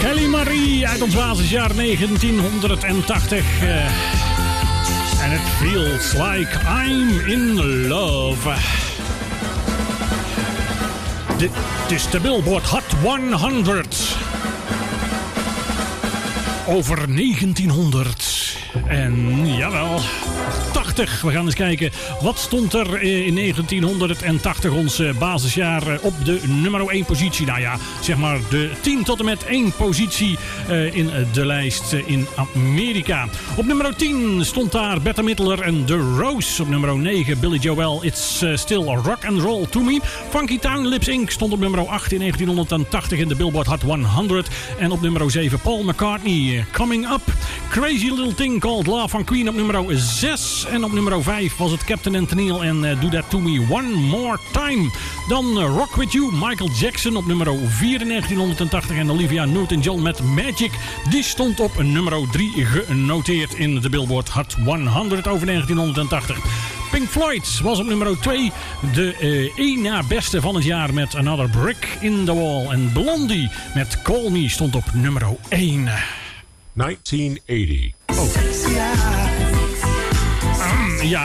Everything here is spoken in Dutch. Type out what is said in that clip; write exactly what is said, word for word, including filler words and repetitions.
Kelly Marie uit ons basisjaar negentienhonderdtachtig. Uh, en it feels like I'm in love. Dit is de Billboard Hot honderd. Over negentienhonderd. En jawel, tachtig. We gaan eens kijken, wat stond er in negentienhonderdtachtig, ons basisjaar, op de nummer één positie. Nou ja, zeg maar de tien tot en met één positie in de lijst in Amerika. Op nummer tien stond daar Bette Midler en The Rose. Op nummer negen Billy Joel, It's Still Rock and Roll To Me. Funky Town, Lips Incorporated stond op nummer acht in negentienhonderdtachtig in de Billboard Hot honderd. En op nummer zeven Paul McCartney, Coming Up. Crazy Little Thing Called Love van Queen op nummer zes. En op nummer vijf was het Captain and Tennille en uh, Do That To Me One More Time. Dan uh, Rock With You, Michael Jackson op nummer vier in negentienhonderdtachtig. En Olivia Newton-John met Magic. Die stond op nummer drie genoteerd in de Billboard Hot honderd over negentienhonderdtachtig. Pink Floyd was op nummer twee de uh, één na beste van het jaar met Another Brick in the Wall. En Blondie met Call Me stond op nummer één. negentien tachtig. Oh. Um, ja.